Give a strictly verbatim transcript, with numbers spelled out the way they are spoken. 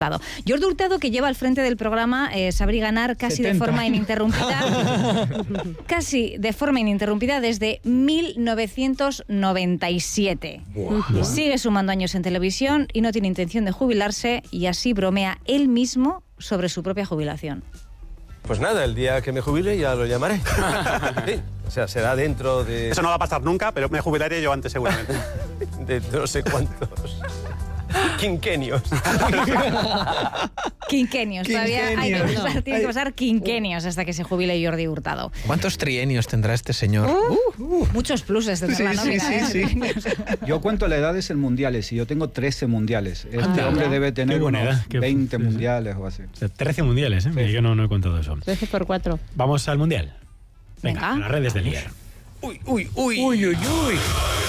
Jordi Hurtado, que lleva al frente del programa eh, Saber y Ganar casi setenta. De forma ininterrumpida, casi de forma ininterrumpida desde mil novecientos noventa y siete. Buah. Sigue sumando años en televisión y no tiene intención de jubilarse, y así bromea él mismo sobre su propia jubilación. Pues nada, el día que me jubile ya lo llamaré. Sí, o sea, será dentro de... Eso no va a pasar nunca, pero me jubilaré yo antes seguramente. De no sé cuántos... Quinquenios. Quinquenios. Todavía hay que pasar, tiene que pasar quinquenios hasta que se jubile Jordi Hurtado. ¿Cuántos trienios tendrá este señor? Uh, uh, muchos pluses tendrá sí, la nómina. Sí, sí, sí. Yo cuento la edad en mundiales y yo tengo trece mundiales. Este ah, hombre ya. debe tener unos edad, veinte qué... mundiales o así. O sea, trece mundiales, ¿eh? Sí. Yo no, no he contado eso. trece por cuatro. Vamos al mundial. Venga, Venga. A las redes del I E R. Uy, uy, uy. Uy, uy, uy.